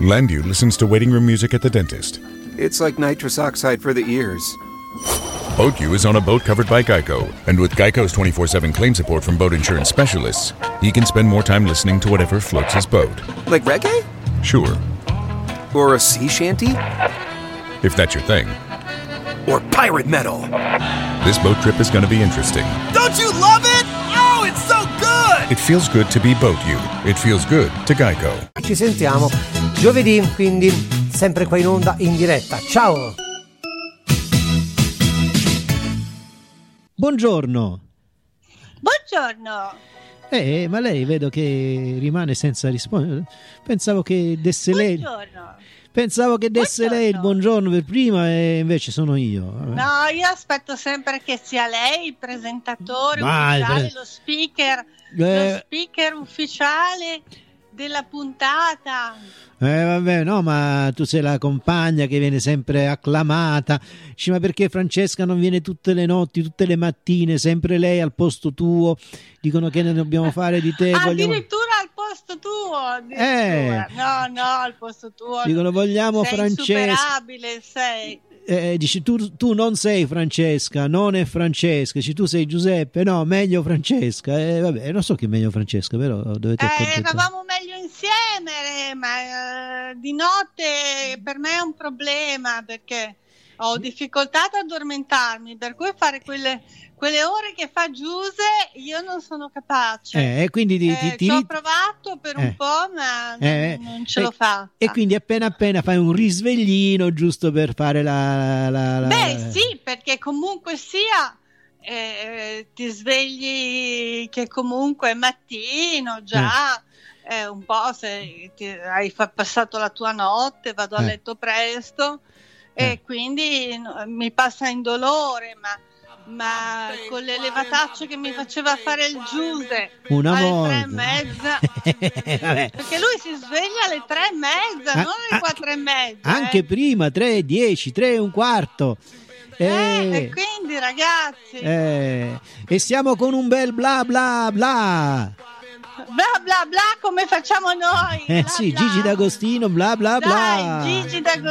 Landu listens to waiting room music at the dentist. It's like nitrous oxide for the ears. BoatU is on a boat covered by Geico, and with Geico's 24/7 claim support from boat insurance specialists, he can spend more time listening to whatever floats his boat. Like reggae? Sure, Or a sea shanty? if that's your thing. Or pirate metal? This boat trip is going to be interesting. Don't you love it? Oh, it's so good! It feels good to be BoatU. It feels good to Geico. Ci sentiamo giovedì, quindi sempre qua in onda in diretta. Ciao! Buongiorno. Buongiorno. Ma lei vedo che rimane senza rispondere. Pensavo che desse lei. Buongiorno. Pensavo che desse lei il buongiorno per prima e invece sono io. Vabbè. No, io aspetto sempre che sia lei il presentatore Ma- ufficiale, lo speaker ufficiale della puntata. Vabbè, no, ma tu sei la compagna che viene sempre acclamata. Dici, ma perché Francesca non viene tutte le notti, tutte le mattine, sempre lei al posto tuo? Dicono che ne dobbiamo fare di te. Addirittura al posto tuo. Addirittura. No, al posto tuo. Dicono vogliamo sei Francesca. insuperabile, sei. Dici tu non sei Francesca, non è Francesca. Dici tu sei Giuseppe, no, meglio Francesca. Vabbè, non so che è meglio Francesca, però dovete accontentare. Eravamo meglio insieme, ma di notte per me è un problema perché ho difficoltà ad addormentarmi, per cui fare quelle ore che fa Giuse io non sono capace. Quindi ci ho provato per un po', ma non ce l'ho fatta. E quindi appena fai un risveglino giusto per fare la... Beh sì, perché comunque sia ti svegli che comunque è mattino già, un po' se hai passato la tua notte, vado a letto presto e quindi mi passa indolore, ma con l'elevataccio che mi faceva fare il Giuse alle 3:30 perché lui si sveglia alle 3:30 non alle 4:30 anche prima 3:10 3:15 e quindi ragazzi e siamo con un bel bla bla bla bla bla bla come facciamo noi bla, sì bla. Gigi D'Agostino bla bla bla. Dai, Gigi D'Agostino